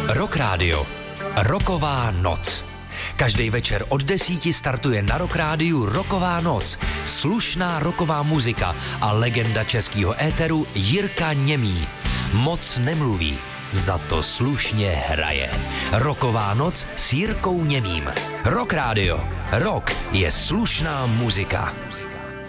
Rock Radio. Rocková noc. Každý večer od 10 startuje na Rock Rádiu Rocková noc. Slušná rocková muzika a legenda českého éteru Jirka Němý. Moc nemluví, za to slušně hraje. Rocková noc s Jirkou Němým. Rock Radio. Rock je slušná muzika.